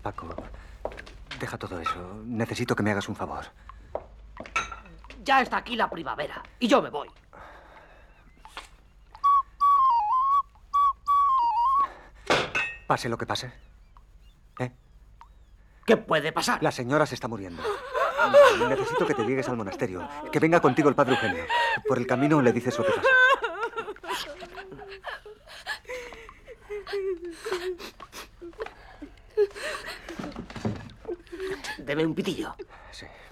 Paco, deja todo eso. Necesito que me hagas un favor. Ya está aquí la primavera y yo me voy. Pase lo que pase. ¿Eh? ¿Qué puede pasar? La señora se está muriendo. Necesito que te llegues al monasterio. Que venga contigo el padre Eugenio. Por el camino le dices lo que pasa. Deme un pitillo. Sí.